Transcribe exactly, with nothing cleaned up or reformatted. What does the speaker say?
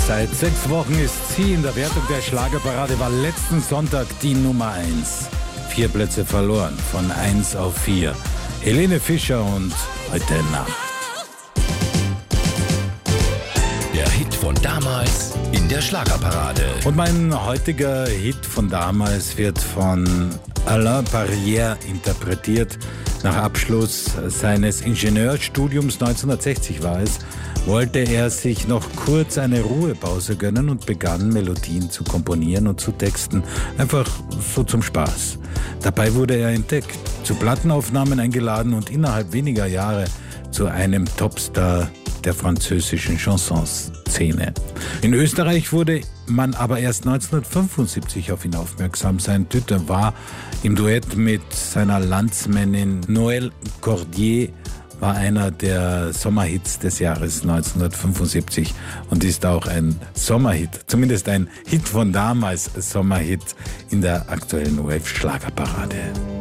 Seit sechs Wochen ist sie in der Wertung der Schlagerparade, war letzten Sonntag die Nummer eins. Vier Plätze verloren, von eins auf vier. Helene Fischer und Heute Nacht. Der Hit von damals in der Schlagerparade. Und mein heutiger Hit von damals wird von Alain Barrière interpretiert. Nach Abschluss seines Ingenieurstudiums neunzehnhundertsechzig war es, wollte er sich noch kurz eine Ruhepause gönnen und begann, Melodien zu komponieren und zu texten. Einfach so zum Spaß. Dabei wurde er entdeckt, zu Plattenaufnahmen eingeladen und innerhalb weniger Jahre zu einem Topstar der französischen Chansonszene. In Österreich wurde man aber erst neunzehnhundertfünfundsiebzig auf ihn aufmerksam. Sein Tüter war im Duett mit seiner Landsmännin Noël Cordier war einer der Sommerhits des Jahres neunzehnhundertfünfundsiebzig und ist auch ein Sommerhit, zumindest ein Hit von damals, Sommerhit in der aktuellen U F-Schlagerparade.